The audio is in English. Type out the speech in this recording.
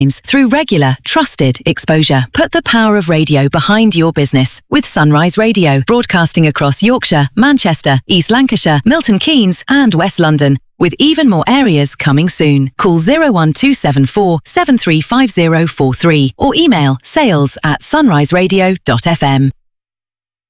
through regular, trusted exposure. Put the power of radio behind your business with Sunrise Radio, broadcasting across Yorkshire, Manchester, East Lancashire, Milton Keynes and West London, with even more areas coming soon. Call 01274 735043 or email sales@sunriseradio.fm.